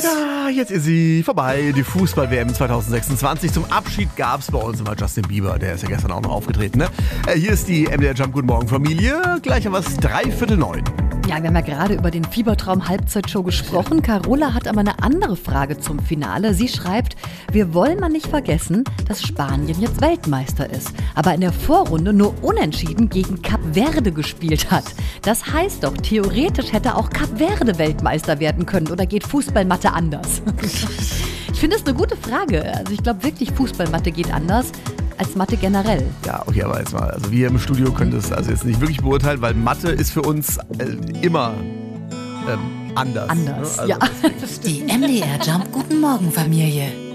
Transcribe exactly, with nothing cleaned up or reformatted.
Ja, jetzt ist sie vorbei, die Fußball-W M zwanzig sechsundzwanzig. Zum Abschied gab es bei uns immer Justin Bieber, der ist ja gestern auch noch aufgetreten. Ne? Äh, hier ist die M D R Jump Guten Morgen Familie, gleich um was dreiviertel neun. Ja, wir haben ja gerade über den Fiebertraum-Halbzeitshow gesprochen. Carola hat aber eine andere Frage zum Finale. Sie schreibt, wir wollen mal nicht vergessen, dass Spanien jetzt Weltmeister ist, aber in der Vorrunde nur unentschieden gegen Kap Verde gespielt hat. Das heißt doch, theoretisch hätte auch Kap Verde Weltmeister werden können. Oder geht Fußballmathe anders? Ich finde es eine gute Frage. Also ich glaube wirklich, Fußballmathe geht anders als Mathe generell. Ja, okay, aber jetzt mal, also wir im Studio können das also jetzt nicht wirklich beurteilen, weil Mathe ist für uns äh, immer ähm, anders. Anders, ne? Also ja. Die M D R Jump Guten Morgen Familie.